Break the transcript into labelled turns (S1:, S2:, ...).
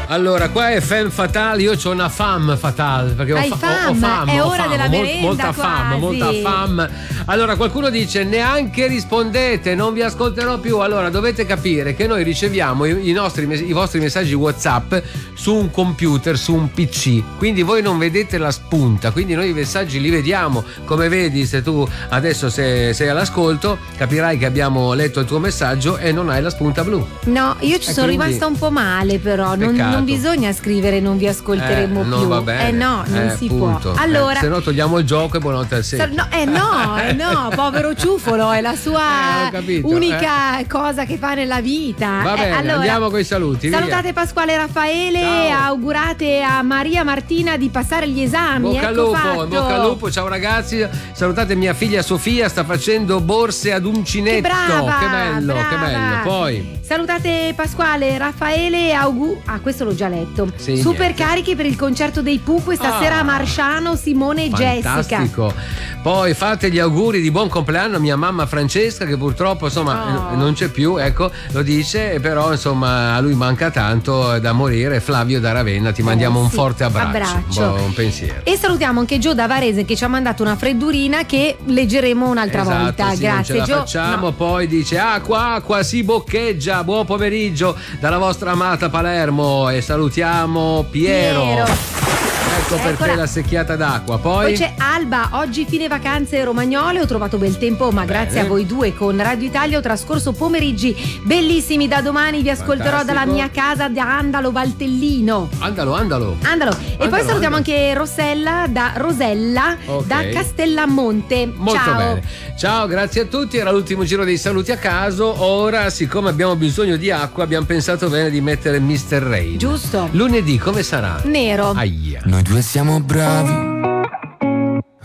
S1: Allora, qua è femme fatale, io ho una femme fatale perché ho fame,
S2: è ora della merenda,
S1: molta
S2: quasi.
S1: fame, molta fame. Allora qualcuno dice neanche rispondete, non vi ascolterò più. Allora dovete capire che noi riceviamo i vostri messaggi WhatsApp su un computer, su un PC, quindi voi non vedete la spunta, quindi noi i messaggi li vediamo. Come vedi, se tu adesso sei all'ascolto capirai che abbiamo letto il tuo messaggio e non hai la spunta blu.
S2: No, io ci sono rimasta un po' male, però non bisogna scrivere non vi ascolteremo più.
S1: Non va bene.
S2: No, non si
S1: appunto.
S2: può. Allora,
S1: se no togliamo il gioco e buonanotte al secchio.
S2: No, povero ciufolo, è la sua
S1: capito,
S2: unica cosa che fa nella vita.
S1: Va bene,
S2: allora,
S1: andiamo con i saluti.
S2: Salutate
S1: via.
S2: Pasquale e Raffaele,
S1: ciao.
S2: Augurate a Maria Martina di passare gli esami.
S1: Bocca al lupo, ciao ragazzi. Salutate mia figlia Sofia, sta facendo borse ad uncinetto. Che bello. Poi
S2: salutate Pasquale e Raffaele, questo l'ho già letto.
S1: Sì,
S2: super
S1: niente.
S2: carichi per il concerto dei Pooh questa sera a Marsciano, Simone e
S1: fantastico.
S2: Jessica.
S1: Poi fate gli auguri di buon compleanno a mia mamma Francesca, che purtroppo insomma non c'è più, ecco, lo dice, però insomma a lui manca tanto da morire. Flavio da Ravenna, ti mandiamo un forte abbraccio. Un pensiero.
S2: E salutiamo anche Gio da Varese che ci ha mandato una freddurina che leggeremo un'altra volta.
S1: Sì,
S2: grazie
S1: non ce la
S2: Gio.
S1: facciamo. Poi dice acqua si boccheggia, buon pomeriggio dalla vostra amata Palermo, e salutiamo Piero. Ecco per te la secchiata d'acqua. Poi
S2: c'è Alba, oggi fine vacanze romagnole, ho trovato bel tempo, ma grazie a voi due con Radio Italia ho trascorso pomeriggi bellissimi. Da domani vi ascolterò dalla mia casa da Andalo Valtellino.
S1: Andalo.
S2: E poi salutiamo anche Rosella da Castellamonte.
S1: Molto
S2: ciao.
S1: Bene. Ciao, grazie a tutti. Era l'ultimo giro dei saluti a caso. Ora, siccome abbiamo bisogno di acqua, abbiamo pensato bene di mettere Mr. Rain.
S2: Giusto.
S1: Lunedì come sarà?
S2: Nero.
S1: Aia.
S3: Noi due siamo bravi